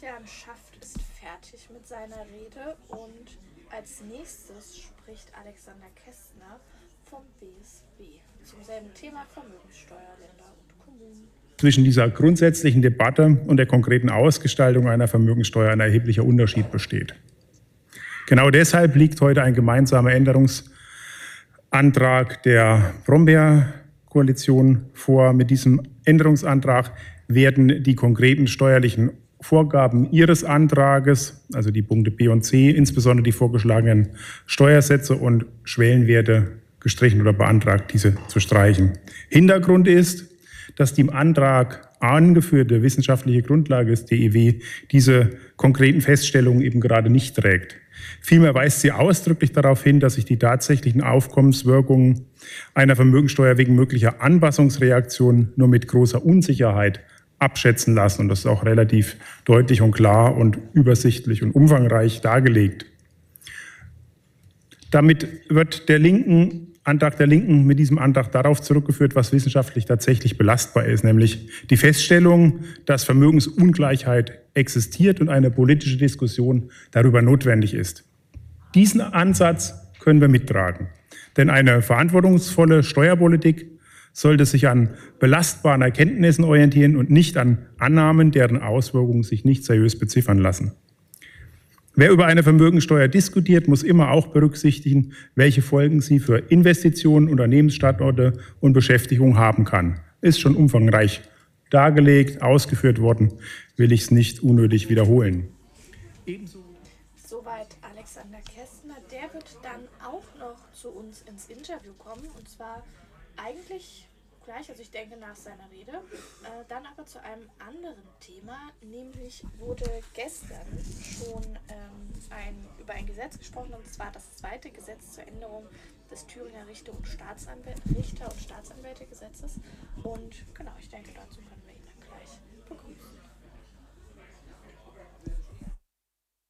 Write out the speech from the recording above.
Sebastian Schaft ist fertig mit seiner Rede und als nächstes spricht Alexander Kästner vom BSW zum selben Thema Vermögenssteuer, Länder und Kommunen. Zwischen dieser grundsätzlichen Debatte und der konkreten Ausgestaltung einer Vermögenssteuer ein erheblicher Unterschied besteht. Genau deshalb liegt heute ein gemeinsamer Änderungsantrag der Brombeer-Koalition vor. Mit diesem Änderungsantrag werden die konkreten steuerlichen Vorgaben Ihres Antrages, also die Punkte B und C, insbesondere die vorgeschlagenen Steuersätze und Schwellenwerte gestrichen oder beantragt, diese zu streichen. Hintergrund ist, dass die im Antrag angeführte wissenschaftliche Grundlage des DIW diese konkreten Feststellungen eben gerade nicht trägt. Vielmehr weist sie ausdrücklich darauf hin, dass sich die tatsächlichen Aufkommenswirkungen einer Vermögensteuer wegen möglicher Anpassungsreaktionen nur mit großer Unsicherheit abschätzen lassen. Und das ist auch relativ deutlich und klar und übersichtlich und umfangreich dargelegt. Damit wird der Antrag der Linken mit diesem Antrag darauf zurückgeführt, was wissenschaftlich tatsächlich belastbar ist, nämlich die Feststellung, dass Vermögensungleichheit existiert und eine politische Diskussion darüber notwendig ist. Diesen Ansatz können wir mittragen, denn eine verantwortungsvolle Steuerpolitik sollte sich an belastbaren Erkenntnissen orientieren und nicht an Annahmen, deren Auswirkungen sich nicht seriös beziffern lassen. Wer über eine Vermögensteuer diskutiert, muss immer auch berücksichtigen, welche Folgen sie für Investitionen, Unternehmensstandorte und Beschäftigung haben kann. Ist schon umfangreich dargelegt, ausgeführt worden, will ich es nicht unnötig wiederholen. Soweit Alexander Kästner. Der wird dann auch noch zu uns ins Interview kommen, und zwar eigentlich gleich, also ich denke nach seiner Rede, dann aber zu einem anderen Thema, nämlich wurde gestern schon über ein Gesetz gesprochen, und zwar das zweite Gesetz zur Änderung des Thüringer Richter- und Staatsanwältegesetzes, und genau, ich denke, dazu können wir ihn dann gleich begrüßen.